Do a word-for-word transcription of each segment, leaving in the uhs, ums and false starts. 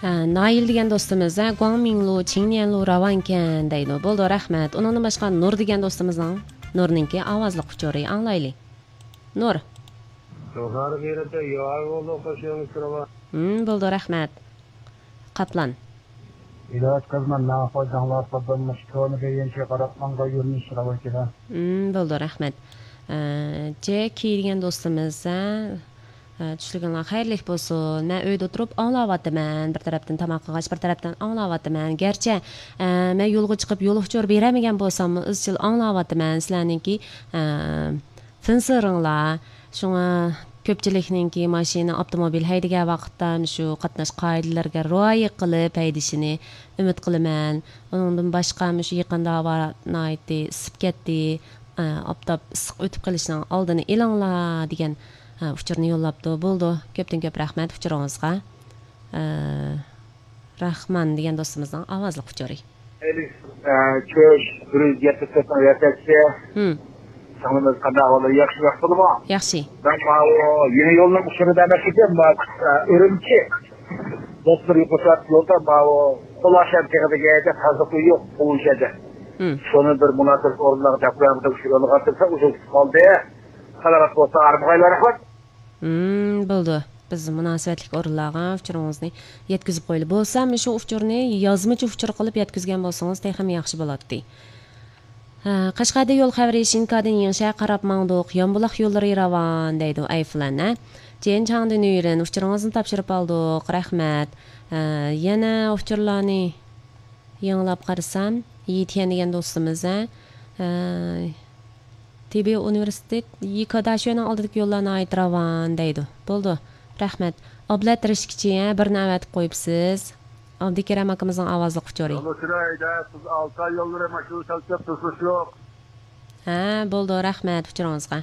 Nail degan do'stimiz Guangminglu, Qingnianlu ravankan deydi. Bo'ldi, rahmat. Undan boshqa Nur degan do'stimizning Nurninki ovozli quchori anglaylik. Nur. Yuqori berdi, yo'q bo'ldi, qo'shimcha kirava. Hmm, bo'ldi, rahmat. Qaplan. İlaç kızman ne yapacağınlar tadılmış konu beyince qaratmanga yürmüş ravakida. Hmm, bo'ldi, rahmat. Je kiydigan do'stimiz tushliginlar xayrlik bo'lsin. Men uyda o'tirib anglayapman. Bir tarafdan tamoq qilgach, bir tarafdan anglayapman. Garchi men yo'lga chiqib yo'l uchur beramagan bo'lsam, izchil anglayapman. Sizlarningki finsiringlar. Shunga ko'pchilikninki mashina, avtomobil haydagan vaqtda shu qatnash qoidalariga rioya qilib haydashini umid qilaman. Undan boshqa shu yaqinda havo nayti isib ketdi, optob issiq o'tib qolishining oldini elinglar degan uchurni yo'llabdi. Bo'ldi. Ko'pdan ko'p rahmat uchuringizga. Rahman degan do'stimizning ovozli uchuri. Köş, bir yetti seksen yetti. Hmm. Sanırım kadar olur. Yaxşı yaxşı mı? Yaxshi. Ben o yeni yolun uçuru demek istiyorum. Bak, örümçi. Dostları yapacak yolda o ulaşan tekrar gelecek hazırlığı yok. Oluşacak. Hmm. Şunu bir münasır orunları yapıyorum. Şunu katırsa uzun kaldı. Kalarak olsa armağaylara var. Hmm, bo'ldi. Biz munosabatlik o'rinlarga uchuringizni yetkazib qo'yib bo'lsam, shu uchurni yozmacha uchur qilib yetkazgan bo'lsangiz, ham yaxshi bo'ladi. Qashqarda yo'l xavri Shinkadan Yangsha qarab mangduq, Yonbuloq yo'llari ravon deydi Ayflana. Jenchangdan yurin uchuringizni topshirib oldik. Rahmat. Yana uchurlarni yanglab qarasam, Yitian degan do'stimiz T B Universitet Yikadashoning oldidagi yo'llarni aytiravan deydi. Bo'ldi. Rahmat. Oblat Rishkichi bir navbat qo'yibsiz. Abdikeram akamizning ovozli quchori. Yo'lchilarda siz olti yo'llar mashhur talab tusish yo'q. Ha, bo'ldi, rahmat uchuringizga.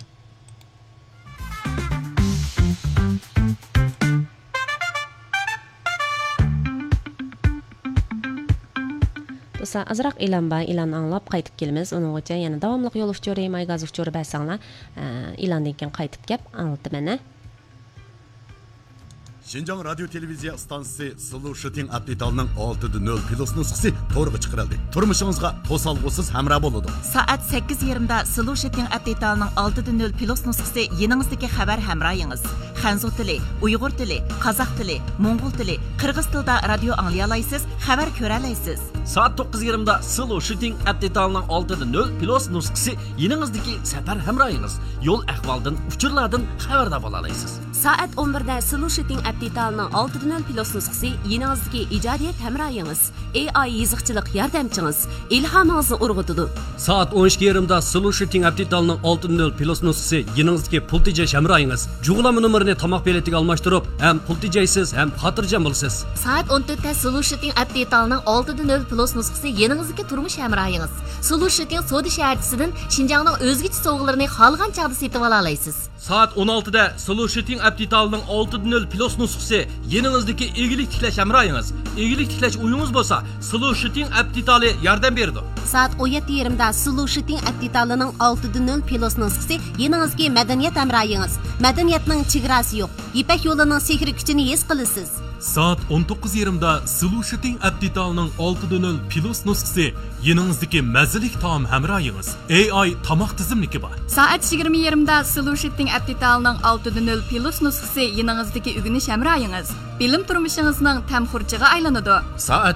Do'stlar, azroq e'lon bor, e'lon anglab qaytib kelamiz. Uning uchun yana davomli yo'l uchuri, maygaz uchuri basanglar, e'londan keyin qaytib kelib anglataman. Şinjan Radyo Televiziya stansiyasi Sulu Shooting Update-ning olti nol plus nusxasi to'g'ri chiqarildi. Turmushingizga to'solg'usiz hamroh bo'ladi. Soat sakkiz yarim da Sulu Shooting Update-ning olti nol plus nusxasi yeningizdagi xabar hamrohingiz. Xanzu tili, Uyg'ur tili, Qozoq tili, Mo'ng'ul tili, Qirg'iz tilida radio anglay olasiz, xabar ko'ra olasiz. Soat to'qqiz yarim da Sulu Shooting Update-ning olti nol plus nusxasi yeningizdagi safar hamrohingiz. Yo'l ahvoldan, uchurlardan xabardor bo'la olasiz. Soat o'n bir da Sulu Shooting Update-ning olti nol plus nusxasi yeningizdagi ijodiyat hamrohingiz, A I yiziqchilik yordamchingiz, ilhomingizni urg'utadi. Soat o'n ikki yarim da Sulu Shooting Update-ning olti nol plus nusxasi yeningizdagi pul tejash hamrohingiz. Jug'lama nomerini tomoq beletiga almashtirib, ham pul tejaysiz, ham xotirjam bo'lasiz. Soat o'n to'rt da Sulu Shooting Update-ning olti nol plus nusxasi yeningizdagi turmush hamrohingiz. Sulu Shooting Soda shaharchisidan Xinjiangning o'zgacha sovg'alarini xolgan chaqda setib ola olasiz. Soat o'n olti da Sulu Shooting Update-ning olti nol plus nusxasi yeningizdagi egilik tiklash hamrohingiz. Egilik tiklash uyingiz bo'lsa, Sulu Shooting Update yordam berdi. Soat o'n yetti yarim da Sulu Shooting Update-ning olti nol plus nusxasi yeningizdagi madaniyat hamrohingiz. Madaniyatning chegarasi yo'q. Ipak yo'lining sehri kuchini his qilasiz. Soat o'n to'qqiz yarim da Sulu Shooting Update-ning olti nol plus nusxasi yeningizdagi mazalik taom hamrohingiz. A I tomoq tizimligi bor. Soat yigirma yarim da Sulu Shooting Update-ning olti nol plus nusxasi yeningizdagi o'rganish hamrohingiz. Bilim turmushingizning tamxurchiga aylanadi. Soat